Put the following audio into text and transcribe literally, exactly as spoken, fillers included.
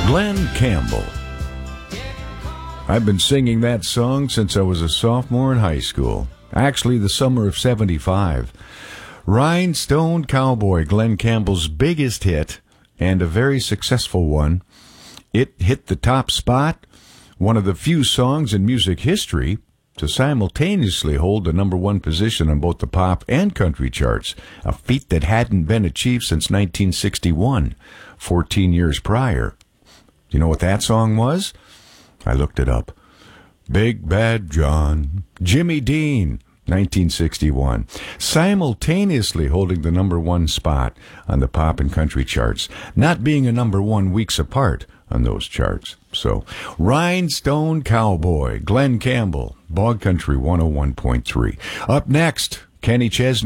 Glen Campbell. I've been singing that song since I was a sophomore in high school. Actually, the summer of seventy-five. Rhinestone Cowboy, Glen Campbell's biggest hit, and a very successful one. It hit the top spot, one of the few songs in music history to simultaneously hold the number one position on both the pop and country charts, a feat that hadn't been achieved since nineteen sixty-one, fourteen years prior. Do you know what that song was? I looked it up. Big Bad John, Jimmy Dean, nineteen sixty-one, simultaneously holding the number one spot on the pop and country charts, not being a number one weeks apart on those charts. So, Rhinestone Cowboy, Glen Campbell, Bog Country one oh one point three. Up next, Kenny Chesney.